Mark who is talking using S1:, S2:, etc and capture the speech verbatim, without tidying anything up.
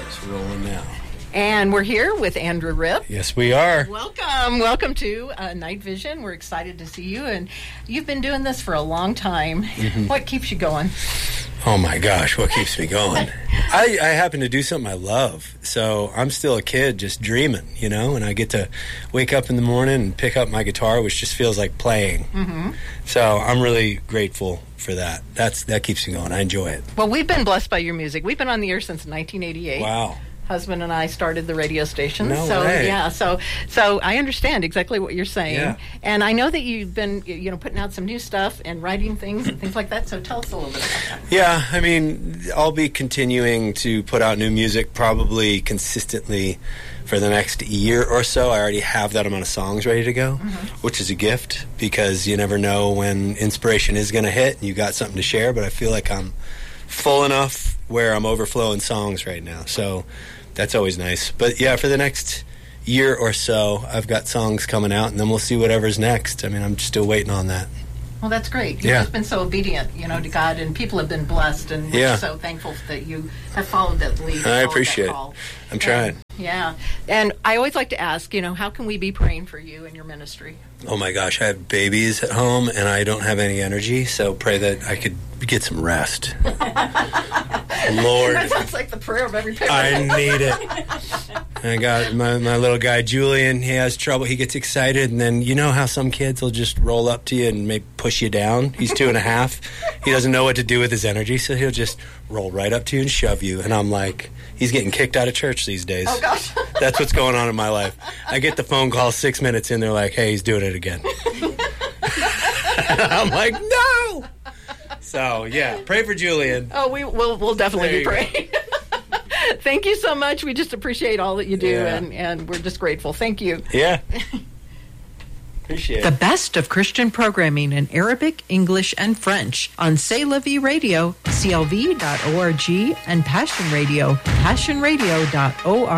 S1: It's rolling now.
S2: And we're here with Andrew Ripp.
S1: Yes, we are.
S2: Welcome. Welcome to uh, Night Vision. We're excited to see you. And you've been doing this for a long time. Mm-hmm. What keeps you going?
S1: Oh, my gosh, what keeps me going? I, I happen to do something I love. So I'm still a kid just dreaming, you know, and I get to wake up in the morning and pick up my guitar, which just feels like playing. Mm-hmm. So I'm really grateful for that. That's That keeps me going. I enjoy it.
S2: Well, we've been blessed by your music. We've been on the air since nineteen eighty-eight.
S1: Wow.
S2: Husband and I started the radio station.
S1: No
S2: so
S1: way.
S2: yeah, so so I understand exactly what you're saying.
S1: Yeah.
S2: And I know that you've been you know putting out some new stuff and writing things and things like that. So tell us a little bit about that.
S1: Yeah, I mean, I'll be continuing to put out new music probably consistently for the next year or so. I already have that amount of songs ready to go, mm-hmm. which is a gift because you never know when inspiration is going to hit and you got something to share, but I feel like I'm full enough where I'm overflowing songs right now. So that's always nice. But yeah, for the next year or so, I've got songs coming out, and then we'll see whatever's next. I mean, I'm still waiting on that.
S2: Well, that's great. You've
S1: yeah.
S2: just been so obedient, you know, to God, and people have been blessed, and we're
S1: yeah.
S2: so thankful that you have followed that lead.
S1: I appreciate it. I'm trying.
S2: And, yeah. And I always like to ask, you know, how can we be praying for you and your ministry?
S1: Oh, my gosh. I have babies at home, and I don't have any energy, so pray that I could get some rest. Lord.
S2: That sounds like the prayer of every parent.
S1: I need it. I got my, my little guy, Julian. He has trouble. He gets excited, and then you know how some kids will just roll up to you and maybe push you down? He's two and a half. He doesn't know what to do with his energy, so he'll just roll right up to you and shove you. And I'm like, he's getting kicked out of church these days.
S2: Oh, gosh.
S1: That's what's going on in my life. I get the phone call six minutes in, they're like, hey, he's doing it again. I'm like, no! So, yeah, pray for Julian.
S2: Oh, we will we'll definitely be praying. Thank you so much. We just appreciate all that you do, yeah. and, and we're just grateful. Thank you.
S1: Yeah. Appreciate it.
S2: The best of Christian programming in Arabic, English, and French on C'est La Vie Radio, C L V dot org, and Passion Radio, passion radio dot org.